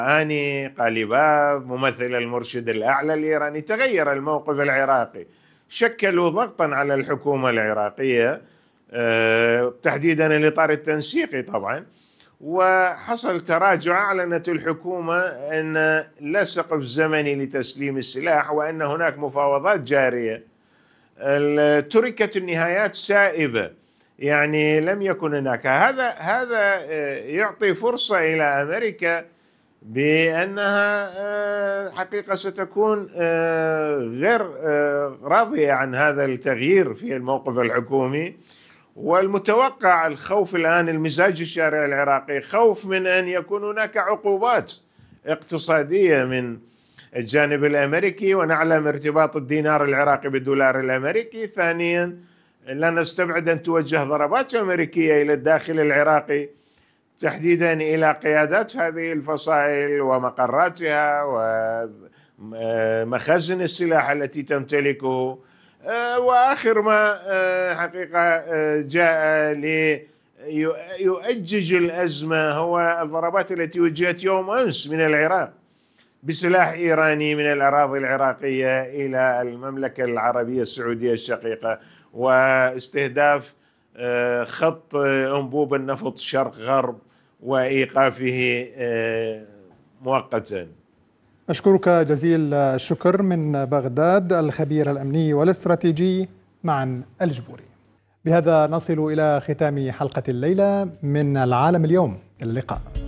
آني قاليباف ممثل المرشد الأعلى الإيراني، تغير الموقف العراقي، شكلوا ضغطا على الحكومة العراقية تحديدا الإطار التنسيقي طبعا، وحصل تراجع. أعلنت الحكومة أن لا سقف زمني لتسليم السلاح وأن هناك مفاوضات جارية. تركت النهايات سائبة، يعني لم يكن هناك. هذا يعطي فرصة إلى أمريكا بأنها حقيقة ستكون غير راضية عن هذا التغيير في الموقف الحكومي. والمتوقع الخوف الآن المزاج الشارع العراقي خوف من أن يكون هناك عقوبات اقتصادية من الجانب الأمريكي، ونعلم ارتباط الدينار العراقي بالدولار الأمريكي. ثانيا، لا نستبعد أن توجه ضربات أمريكية إلى الداخل العراقي، تحديدا إلى قيادات هذه الفصائل ومقراتها ومخازن السلاح التي تمتلكه. وآخر ما حقيقة جاء ليؤجج الأزمة هو الضربات التي وجهت يوم أمس من العراق بسلاح إيراني من الأراضي العراقية إلى المملكة العربية السعودية الشقيقة، واستهداف خط أنبوب النفط شرق غرب وإيقافه مؤقتا. أشكرك جزيل الشكر من بغداد الخبير الأمني والاستراتيجي معن الجبوري. بهذا نصل إلى ختام حلقة الليلة من العالم اليوم. إلى اللقاء.